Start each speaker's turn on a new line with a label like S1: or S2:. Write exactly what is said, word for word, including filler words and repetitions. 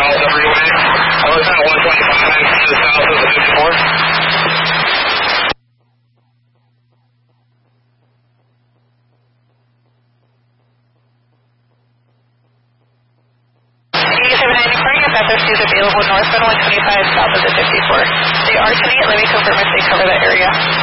S1: south of the freeway. I was at one twenty-five to the south of the fifty-four.
S2: eighty-seven ninety-four, your Bethesda is available northbound one twenty-five south of the fifty-four. They are tonight. Let me confirm if they cover that area.